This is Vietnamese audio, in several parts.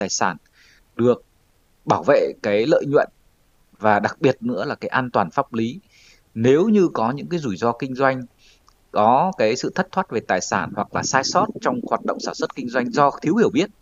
tài sản được bảo vệ cái lợi nhuận và đặc biệt nữa là cái an toàn pháp lý. Nếu như có những cái rủi ro kinh doanh, có cái sự thất thoát về tài sản hoặc là sai sót trong hoạt động sản xuất kinh doanh do thiếu hiểu biết,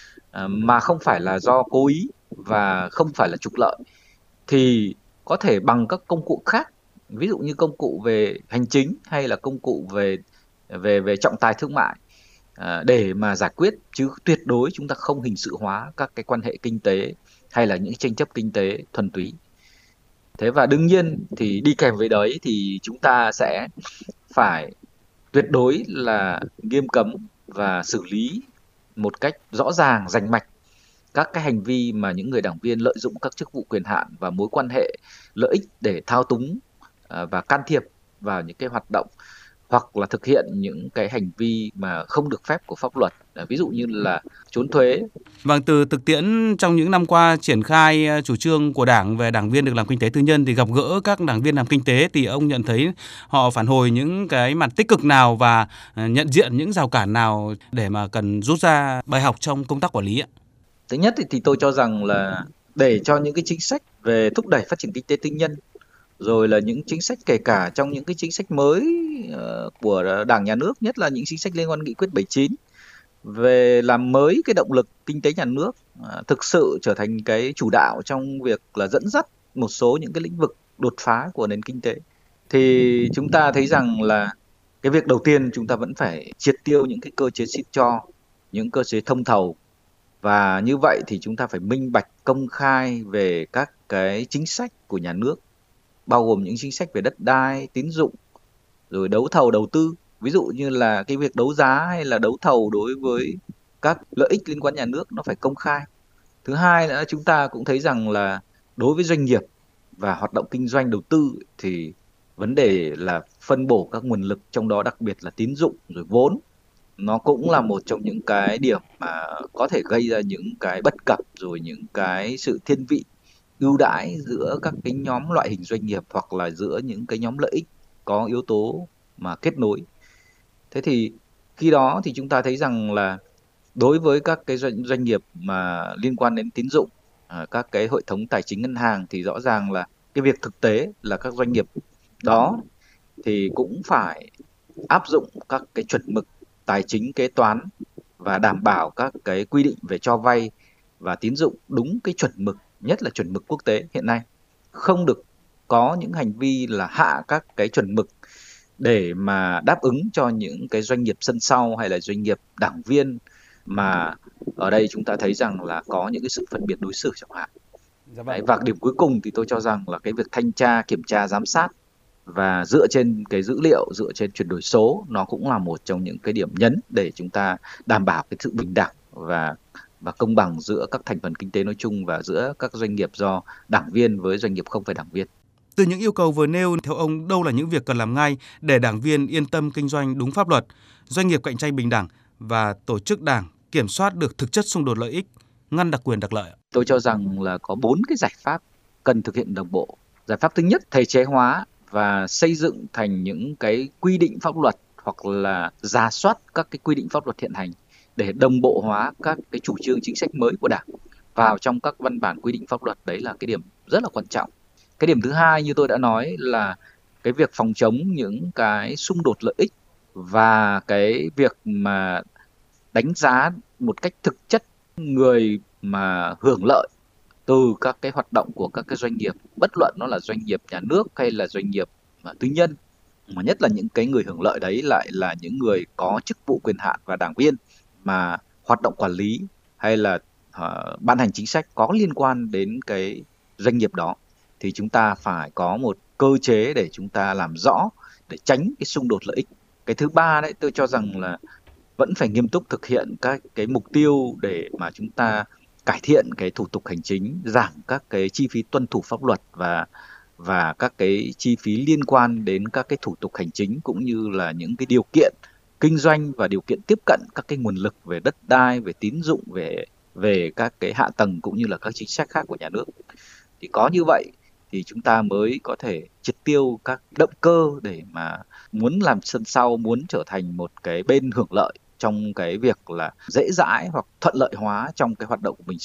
mà không phải là do cố ý và không phải là trục lợi, thì có thể bằng các công cụ khác, ví dụ như công cụ về hành chính hay là công cụ về về về trọng tài thương mại, để mà giải quyết, chứ tuyệt đối chúng ta không hình sự hóa các cái quan hệ kinh tế hay là những tranh chấp kinh tế thuần túy. Thế và đương nhiên thì đi kèm với đấy thì chúng ta sẽ phải tuyệt đối là nghiêm cấm và xử lý một cách rõ ràng, rành mạch các cái hành vi mà những người đảng viên lợi dụng các chức vụ quyền hạn và mối quan hệ lợi ích để thao túng và can thiệp vào những cái hoạt động hoặc là thực hiện những cái hành vi mà không được phép của pháp luật, ví dụ như là trốn thuế. Vâng, từ thực tiễn trong những năm qua triển khai chủ trương của Đảng về đảng viên được làm kinh tế tư nhân thì gặp gỡ các đảng viên làm kinh tế thì ông nhận thấy họ phản hồi những cái mặt tích cực nào và nhận diện những rào cản nào để mà cần rút ra bài học trong công tác quản lý ạ? Thứ nhất thì tôi cho rằng là để cho những cái chính sách về thúc đẩy phát triển kinh tế tư nhân, rồi là những chính sách kể cả trong những cái chính sách mới của Đảng, Nhà nước, nhất là những chính sách liên quan nghị quyết 79 về làm mới cái động lực kinh tế nhà nước, thực sự trở thành cái chủ đạo trong việc là dẫn dắt một số những cái lĩnh vực đột phá của nền kinh tế. Thì chúng ta thấy rằng là cái việc đầu tiên chúng ta vẫn phải triệt tiêu những cái cơ chế xin cho, những cơ chế thông thầu, và như vậy thì chúng ta phải minh bạch công khai về các cái chính sách của nhà nước, bao gồm những chính sách về đất đai, tín dụng, rồi đấu thầu đầu tư. Ví dụ như là cái việc đấu giá hay là đấu thầu đối với các lợi ích liên quan nhà nước nó phải công khai. Thứ hai nữa, chúng ta cũng thấy rằng là đối với doanh nghiệp và hoạt động kinh doanh đầu tư thì vấn đề là phân bổ các nguồn lực, trong đó đặc biệt là tín dụng rồi vốn, nó cũng là một trong những cái điểm mà có thể gây ra những cái bất cập, rồi những cái sự thiên vị ưu đãi giữa các cái nhóm loại hình doanh nghiệp hoặc là giữa những cái nhóm lợi ích có yếu tố mà kết nối. Thế thì khi đó thì chúng ta thấy rằng là đối với các cái doanh nghiệp mà liên quan đến tín dụng, các cái hệ thống tài chính ngân hàng, thì rõ ràng là cái việc thực tế là các doanh nghiệp đó thì cũng phải áp dụng các cái chuẩn mực tài chính kế toán và đảm bảo các cái quy định về cho vay và tín dụng đúng cái chuẩn mực, nhất là chuẩn mực quốc tế hiện nay. Không được có những hành vi là hạ các cái chuẩn mực để mà đáp ứng cho những cái doanh nghiệp sân sau hay là doanh nghiệp đảng viên, mà ở đây chúng ta thấy rằng là có những cái sự phân biệt đối xử chẳng hạn. Dạ vâng. Đấy, và điểm cuối cùng thì tôi cho rằng là cái việc thanh tra, kiểm tra, giám sát và dựa trên cái dữ liệu, dựa trên chuyển đổi số, nó cũng là một trong những cái điểm nhấn để chúng ta đảm bảo cái sự bình đẳng và công bằng giữa các thành phần kinh tế nói chung và giữa các doanh nghiệp do đảng viên với doanh nghiệp không phải đảng viên. Từ những yêu cầu vừa nêu, theo ông đâu là những việc cần làm ngay để đảng viên yên tâm kinh doanh đúng pháp luật, doanh nghiệp cạnh tranh bình đẳng và tổ chức đảng kiểm soát được thực chất xung đột lợi ích, ngăn đặc quyền đặc lợi? Tôi cho rằng là có 4 cái giải pháp cần thực hiện đồng bộ. Giải pháp thứ nhất, thể chế hóa và xây dựng thành những cái quy định pháp luật hoặc là rà soát các cái quy định pháp luật hiện hành để đồng bộ hóa các cái chủ trương chính sách mới của Đảng vào trong các văn bản quy định pháp luật. Đấy là cái điểm rất là quan trọng. Cái điểm thứ hai như tôi đã nói là cái việc phòng chống những cái xung đột lợi ích và cái việc mà đánh giá một cách thực chất người mà hưởng lợi từ các cái hoạt động của các cái doanh nghiệp, bất luận nó là doanh nghiệp nhà nước hay là doanh nghiệp tư nhân, mà nhất là những cái người hưởng lợi đấy lại là những người có chức vụ quyền hạn và đảng viên mà hoạt động quản lý hay là ban hành chính sách có liên quan đến cái doanh nghiệp đó, thì chúng ta phải có một cơ chế để chúng ta làm rõ để tránh cái xung đột lợi ích. Cái thứ ba đấy, tôi cho rằng là vẫn phải nghiêm túc thực hiện các cái mục tiêu để mà chúng ta cải thiện cái thủ tục hành chính, giảm các cái chi phí tuân thủ pháp luật và các cái chi phí liên quan đến các cái thủ tục hành chính, cũng như là những cái điều kiện kinh doanh và điều kiện tiếp cận các cái nguồn lực về đất đai, về tín dụng, về các cái hạ tầng cũng như là các chính sách khác của nhà nước. Thì có như vậy thì chúng ta mới có thể triệt tiêu các động cơ để mà muốn làm sân sau, muốn trở thành một cái bên hưởng lợi trong cái việc là dễ dãi hoặc thuận lợi hóa trong cái hoạt động của mình